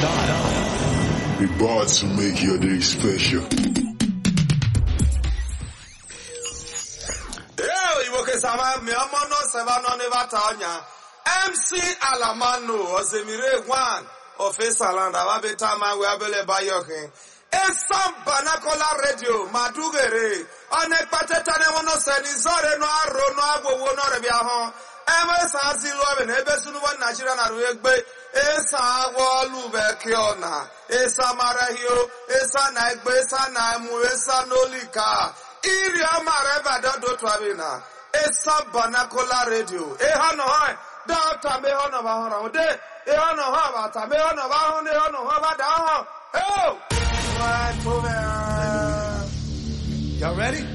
We bought to make your day special. MC Alamano Ozemire One Officer Ababetama Wabele Bayoke Esam Banakola Radio Madugere Anekpateta Mono Senizore no Aro no Agwo no Rebiaho Emes Azilo and Ebesunu Nigeria na Ruegbe Esa Wolu Bekiona Esa Marahio Esa Naigbe Esa Naimu Esa Nolika Iria Mareba Dodo Twabina Esa Banakola Radio Ehano Hoi Data me hono ba hono de e hono ha ba ta me hono ba hono e hono ha ba da ho. Oh! Y'all ready?